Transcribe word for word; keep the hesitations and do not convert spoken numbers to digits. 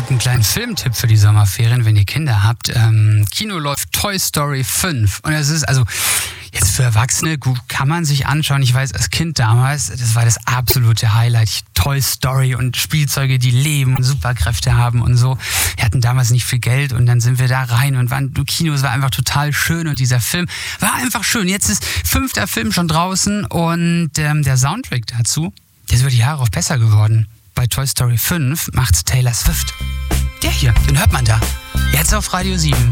habe einen kleinen Filmtipp für die Sommerferien, wenn ihr Kinder habt. Ähm, Kino läuft Toy Story fünf. Und es ist also jetzt für Erwachsene, gut, kann man sich anschauen. Ich weiß, als Kind damals, das war das absolute Highlight. Toy Story und Spielzeuge, die leben und Superkräfte haben und so. Wir hatten damals nicht viel Geld und dann sind wir da rein und waren im Kino. Es war einfach total schön und dieser Film war einfach schön. Jetzt ist fünfter Film schon draußen und ähm, der Soundtrack dazu, der ist über die Jahre auch besser geworden. Bei Toy Story fünf macht's Taylor Swift. Der hier, den hört man da. Jetzt auf Radio sieben.